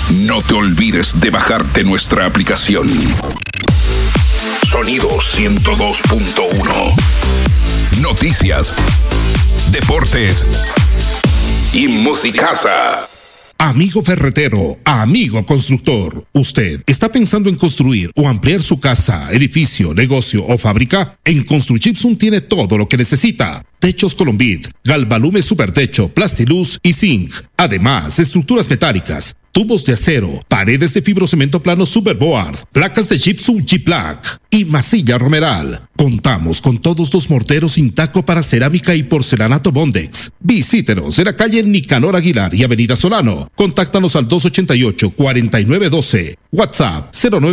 No te olvides de bajarte nuestra aplicación. Sonido 102.1. Noticias, deportes y musicaza. Amigo ferretero, amigo constructor, ¿usted está pensando en construir o ampliar su casa, edificio, negocio o fábrica? En Construgypsum tiene todo lo que necesita. Techos Colombit, Galvalume Supertecho, Plastiluz y Zinc. Además, estructuras metálicas, tubos de acero, paredes de fibrocemento plano Superboard, placas de Gypsum G-Plaque y masilla Romeral. Contamos con todos los morteros Intaco para cerámica y porcelanato Bondex. Visítenos en la calle Nicanor Aguilar y Avenida Solano. Contáctanos al 288-4912. WhatsApp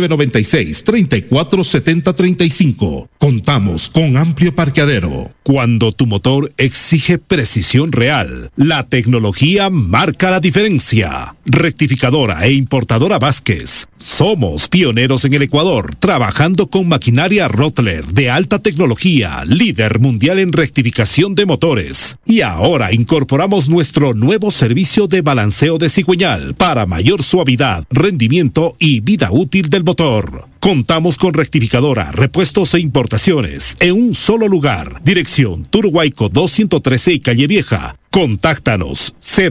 0996-347035. Contamos con amplio parqueadero. Cuando tu motor exige precisión real, la tecnología marca la diferencia. Rectificadora e importadora Vázquez. Somos pioneros en el Ecuador, trabajando con maquinaria Rottler de alta tecnología, líder mundial en rectificación de motores. Y ahora incorporamos nuestro nuevo servicio de balanceo de cigüeñal para mayor suavidad, rendimiento y vida útil del motor. Contamos con rectificadora, repuestos e importaciones en un solo lugar. Dirección Turhuayco 213 y Calle Vieja. Contáctanos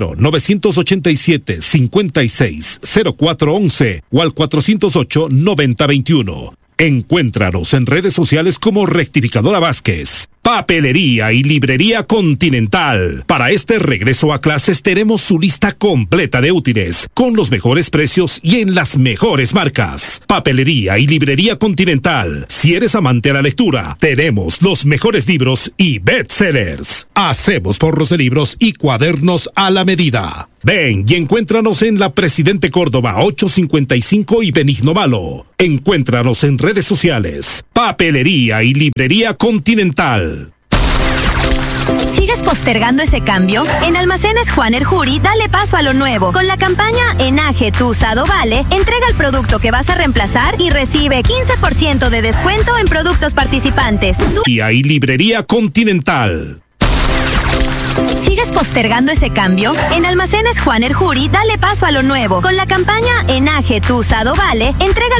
0987-56-0411 o al 408-9021. Encuéntranos en redes sociales como Rectificadora Vázquez. Papelería y Librería Continental. Para este regreso a clases tenemos su lista completa de útiles, con los mejores precios y en las mejores marcas. Papelería y Librería Continental. Si eres amante a la lectura, tenemos los mejores libros y bestsellers. Hacemos forros de libros y cuadernos a la medida. Ven y encuéntranos en la Presidente Córdoba 855 y Benigno Malo. Encuéntranos en redes sociales. Papelería y Librería Continental. ¿Sigues postergando ese cambio? En Almacenes Juan Erjuri, dale paso a lo nuevo. Con la campaña Enaje tu usado vale, entrega el producto que vas a reemplazar y recibe 15% de descuento en productos participantes. Y ahí Librería Continental. ¿Sigues postergando ese cambio? En Almacenes Juan Erjuri, dale paso a lo nuevo. Con la campaña Enaje tu usado vale, entrega el